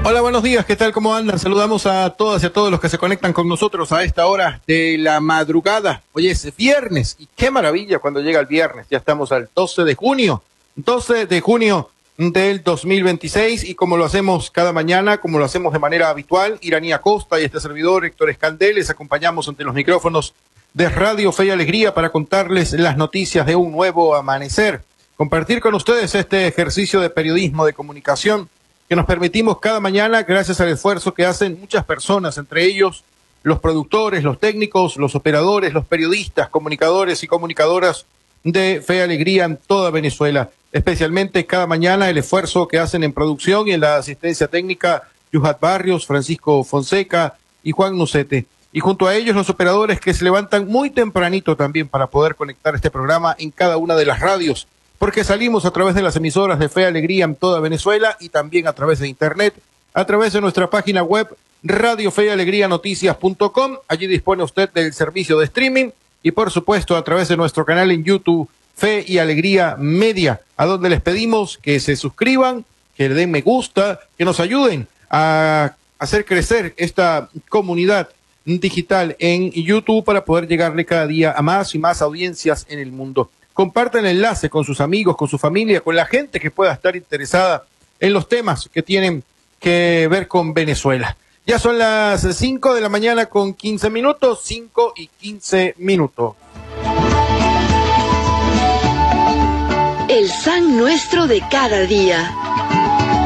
Hola, buenos días, ¿qué tal? ¿Cómo andan? Saludamos a todas y a todos los que se conectan con nosotros a esta hora de la madrugada. Hoy es viernes y qué maravilla cuando llega el viernes. Ya estamos al 12 de junio del 2026 y como lo hacemos cada mañana, como lo hacemos de manera habitual, Iranía Costa y este servidor Héctor Escandel, les acompañamos ante los micrófonos de Radio Fe y Alegría para contarles las noticias de un nuevo amanecer. Compartir con ustedes este ejercicio de periodismo, de comunicación, que nos permitimos cada mañana gracias al esfuerzo que hacen muchas personas, entre ellos los productores, los técnicos, los operadores, los periodistas, comunicadores y comunicadoras de Fe y Alegría en toda Venezuela. Especialmente cada mañana el esfuerzo que hacen en producción y en la asistencia técnica Yuhat Barrios, Francisco Fonseca y Juan Nucete. Y junto a ellos los operadores que se levantan muy tempranito también para poder conectar este programa en cada una de las radios, porque salimos a través de las emisoras de Fe y Alegría en toda Venezuela y también a través de internet, a través de nuestra página web radiofeyalegrianoticias.com. Allí dispone usted del servicio de streaming y por supuesto a través de nuestro canal en YouTube Fe y Alegría Media, a donde les pedimos que se suscriban, que le den me gusta, que nos ayuden a hacer crecer esta comunidad digital en YouTube para poder llegarle cada día a más y más audiencias en el mundo. Compartan el enlace con sus amigos, con su familia, con la gente que pueda estar interesada en los temas que tienen que ver con Venezuela. Ya son las 5 de la mañana con 15 minutos, 5:15. El San Nuestro de cada día.